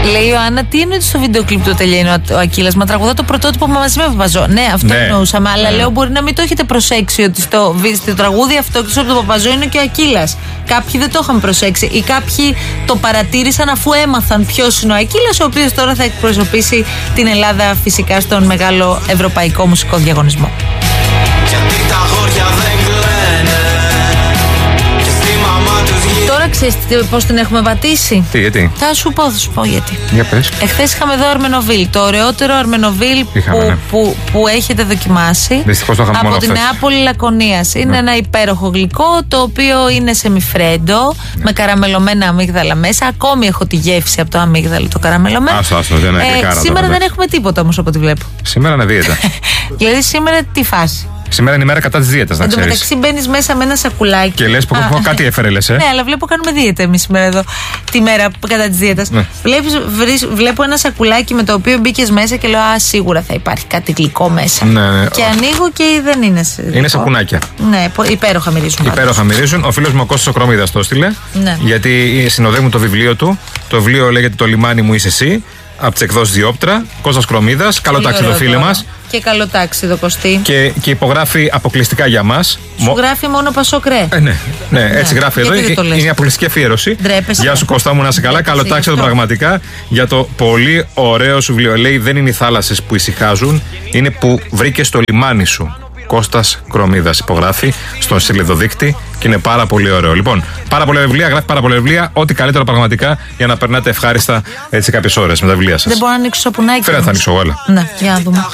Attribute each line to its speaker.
Speaker 1: Λέει η Ιωάννα, τι εννοείται στο βίντεο κλιπ το τελειώνει ο Ακύλας? Μα τραγουδά το πρωτότυπο μαζί με Παπαζό. Ναι, αυτό εννοούσαμε. Αλλά λέω, μπορεί να μην το έχετε προσέξει ότι στο τραγούδι αυτό εκτός από τον Παπαζό είναι και ο Ακύλας. Κάποιοι δεν το είχαν προσέξει. Ή κάποιοι το παρατήρησαν αφού έμαθαν ποιος είναι ο Ακύλας, ο οποίος τώρα θα εκπροσωπήσει την Ελλάδα φυσικά στον μεγάλο ευρωπαϊκό μουσικό διαγωνισμό. Τώρα ξέρεις πώς την έχουμε βατήσει?
Speaker 2: Τι, γιατί?
Speaker 1: Θα σου πω γιατί.
Speaker 2: Για πες.
Speaker 1: Εχθές είχαμε εδώ Αρμενοβίλ. Το ωραιότερο Αρμενοβίλ που έχετε δοκιμάσει.
Speaker 2: Δυστυχώς το είχαμε
Speaker 1: από
Speaker 2: μόνο
Speaker 1: την
Speaker 2: χθες.
Speaker 1: Νεάπολη Λακωνίας. Είναι ένα υπέροχο γλυκό, το οποίο είναι σεμιφρέντο, με καραμελωμένα αμύγδαλα μέσα. Ακόμη έχω τη γεύση από το αμύγδαλο το καραμελωμένο.
Speaker 2: Άστο, δεν είναι κάρα.
Speaker 1: Σήμερα δεν έχουμε τίποτα όμως από ό,τι βλέπω.
Speaker 2: Σήμερα είναι δίαιτα.
Speaker 1: Δηλαδή σήμερα τι φάση?
Speaker 2: Σήμερα είναι η μέρα κατά της δίαιτας, να ξέρεις.
Speaker 1: Εν τω μεταξύ μπαίνεις μέσα με ένα σακουλάκι.
Speaker 2: Και λες που κάτι έφερε, λες,
Speaker 1: Ναι, αλλά βλέπω κάνουμε δίαιτα εμείς σήμερα εδώ, τη μέρα κατά της δίαιτας. Ναι. Βλέπω ένα σακουλάκι με το οποίο μπήκες μέσα και λέω, σίγουρα θα υπάρχει κάτι γλυκό μέσα.
Speaker 2: Ναι.
Speaker 1: Και ανοίγω και δεν είναι γλυκό.
Speaker 2: Είναι σαπουνάκια.
Speaker 1: Ναι, υπέροχα μυρίζουν.
Speaker 2: Υπέροχα μυρίζουν. Ο φίλος μου ο Κώστας ο Κρομίδας το έστειλε. Ναι. Γιατί συνοδεύουν το βιβλίο του. Το βιβλίο λέγεται «Το λιμάνι μου είσαι εσύ». Από τις εκδόσεις Διόπτρα, Κώστας Κρομίδας. Καλό ταξίδι, φίλε μας.
Speaker 1: Και καλό ταξίδι, Κωστή.
Speaker 2: Και υπογράφει αποκλειστικά για μας.
Speaker 1: Σου γράφει μόνο Πασόκρε.
Speaker 2: Ναι, έτσι γράφει εδώ. Είναι η αποκλειστική αφιέρωση.
Speaker 1: Ντρέπεσαι.
Speaker 2: Γεια σου, Κώστα μου, να είσαι καλά. Καλό ταξίδι πραγματικά για το πολύ ωραίο σου βιβλίο. Λέει, δεν είναι οι θάλασσες που ησυχάζουν, είναι που βρήκες το λιμάνι σου. Κώστας Κρομίδας υπογράφει στον σελίδοδείκτη και είναι πάρα πολύ ωραίο. Λοιπόν, πάρα πολλά βιβλία, γράφει πάρα πολλά βιβλία. Ό,τι καλύτερο πραγματικά για να περνάτε ευχάριστα έτσι κάποιες ώρες με τα βιβλία σας.
Speaker 1: Δεν μπορώ να ανοίξω σαπουνάκι.
Speaker 2: Φέρε να θα ανοίξω εγώ, έλα.
Speaker 1: Ναι, για να δούμε.